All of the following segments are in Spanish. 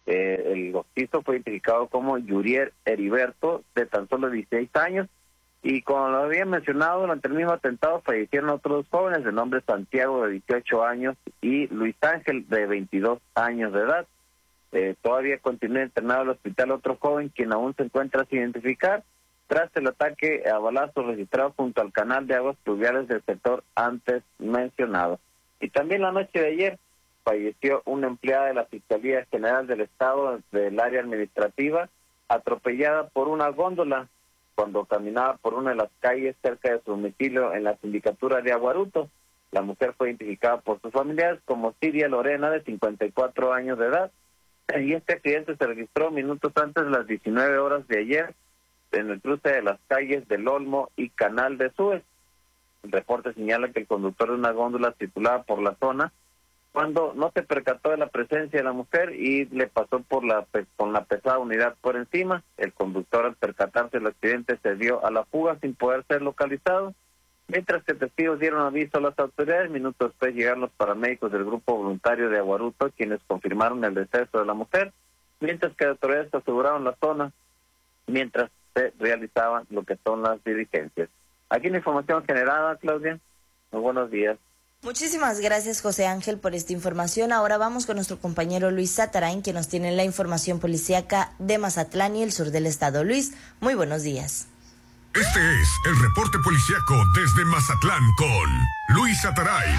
El occiso fue identificado como Yuriel Heriberto, de tan solo 16 años, y como lo había mencionado, durante el mismo atentado fallecieron otros dos jóvenes, de nombre Santiago, de 18 años, y Luis Ángel, de 22 años de edad. Todavía continúa internado en el hospital otro joven, quien aún se encuentra sin identificar, tras el ataque a balazos registrado junto al canal de aguas pluviales del sector antes mencionado. Y también la noche de ayer falleció una empleada de la Fiscalía General del Estado del área administrativa, atropellada por una góndola cuando caminaba por una de las calles cerca de su domicilio en la sindicatura de Aguaruto. La mujer fue identificada por sus familiares como Siria Lorena, de 54 años de edad, y este accidente se registró minutos antes de las 19 horas de ayer en el cruce de las calles del Olmo y Canal de Suez. El reporte señala que el conductor de una góndola circulaba por la zona cuando no se percató de la presencia de la mujer y le pasó con la pesada unidad por encima. El conductor, al percatarse del accidente, se dio a la fuga sin poder ser localizado. Mientras que testigos dieron aviso a las autoridades, minutos después llegaron los paramédicos del grupo voluntario de Aguaruto, quienes confirmaron el deceso de la mujer, mientras que las autoridades aseguraron la zona mientras se realizaban lo que son las diligencias. Aquí la información generada, Claudia. Muy buenos días. Muchísimas gracias, José Ángel, por esta información. Ahora vamos con nuestro compañero Luis Satarain, que nos tiene la información policíaca de Mazatlán y el sur del estado. Luis, muy buenos días. Este es el reporte policíaco desde Mazatlán con Luis Satarain.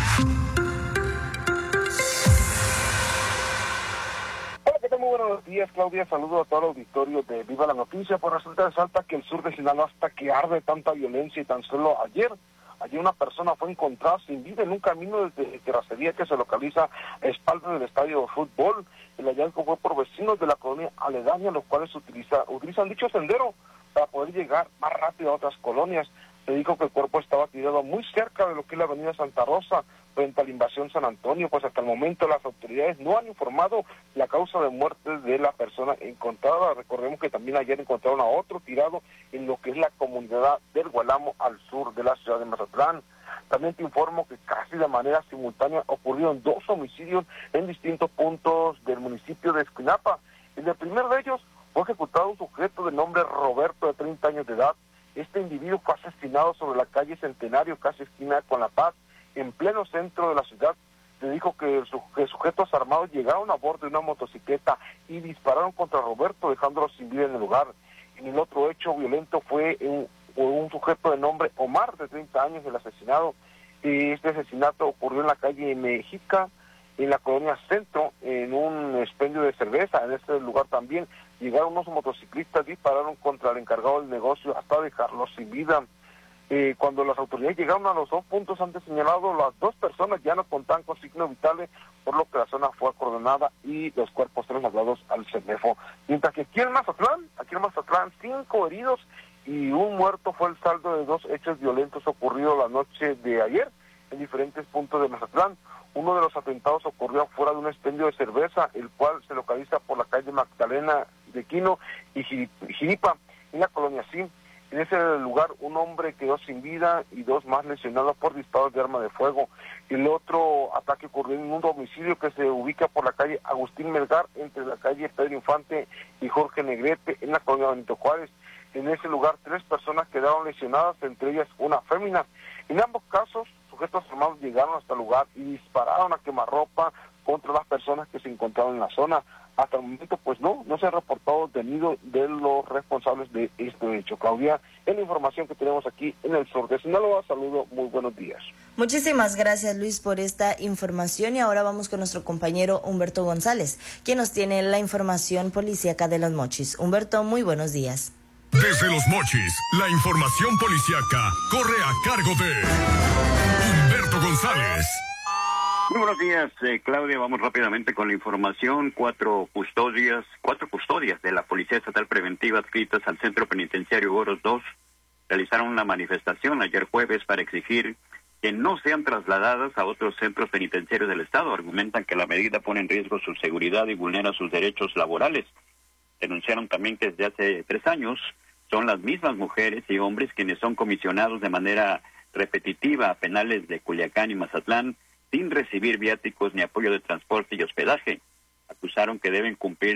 Hola, ¿qué tal? Muy buenos días, Claudia. Saludo a todo el auditorio de Viva la Noticia. Pues resulta resalta que el sur de Sinaloa hasta que arde tanta violencia, y tan solo ayer una persona fue encontrada sin vida en un camino desde terracería que se localiza a espaldas del estadio de fútbol. El hallazgo fue por vecinos de la colonia aledaña, los cuales utilizan dicho sendero para poder llegar más rápido a otras colonias. Se dijo que el cuerpo estaba tirado muy cerca de lo que es la avenida Santa Rosa, frente a la invasión San Antonio. Pues hasta el momento las autoridades no han informado la causa de muerte de la persona encontrada. Recordemos que también ayer encontraron a otro tirado en lo que es la comunidad del Gualamo, al sur de la ciudad de Mazatlán. También te informo que casi de manera simultánea ocurrieron 2 homicidios en distintos puntos del municipio de Escuinapa. En el primero de ellos fue ejecutado un sujeto de nombre Roberto, de 30 años de edad. Este individuo fue asesinado sobre la calle Centenario, casi esquina con La Paz, en pleno centro de la ciudad. Se dijo que sujetos armados llegaron a bordo de una motocicleta y dispararon contra Roberto, dejándolo sin vida en el lugar. En el otro hecho violento fue un sujeto de nombre Omar, de 30 años, el asesinado. Este asesinato ocurrió en la calle Mexica, en la colonia Centro, en un expendio de cerveza. En este lugar también llegaron unos motociclistas, dispararon contra el encargado del negocio hasta dejarlo sin vida. Cuando las autoridades llegaron a los 2 puntos antes señalados, las 2 personas ya no contaban con signos vitales, por lo que la zona fue acordonada y los cuerpos fueron trasladados al CEMEFO. Mientras que aquí en Mazatlán, 5 heridos y un muerto fue el saldo de 2 hechos violentos ocurridos la noche de ayer en diferentes puntos de Mazatlán. Uno de los atentados ocurrió afuera de un expendio de cerveza, el cual se localiza por la calle Magdalena de Quino y Jiripa, en la colonia Sim. En ese lugar un hombre quedó sin vida y 2 más lesionados por disparos de arma de fuego. El otro ataque ocurrió en un domicilio que se ubica por la calle Agustín Melgar, entre la calle Pedro Infante y Jorge Negrete, en la colonia Benito Juárez. En ese lugar 3 personas quedaron lesionadas, entre ellas una fémina. En ambos casos, sujetos armados llegaron hasta el lugar y dispararon a quemarropa contra las personas que se encontraban en la zona. Hasta el momento, pues no se ha reportado detenido de los responsables de este hecho. Claudia, es la información que tenemos aquí en el sur de Sinaloa. Saludo, muy buenos días. Muchísimas gracias, Luis, por esta información. Y ahora vamos con nuestro compañero Humberto González, quien nos tiene la información policíaca de Los Mochis. Humberto, muy buenos días. Desde Los Mochis, la información policíaca corre a cargo de Humberto González. Muy buenos días, Claudia. Vamos rápidamente con la información. 4 custodias de la Policía Estatal Preventiva adscritas al Centro Penitenciario Goros 2 realizaron una manifestación ayer jueves para exigir que no sean trasladadas a otros centros penitenciarios del Estado. Argumentan que la medida pone en riesgo su seguridad y vulnera sus derechos laborales. Denunciaron también que desde hace 3 años son las mismas mujeres y hombres quienes son comisionados de manera repetitiva a penales de Culiacán y Mazatlán sin recibir viáticos ni apoyo de transporte y hospedaje. Acusaron que deben cumplir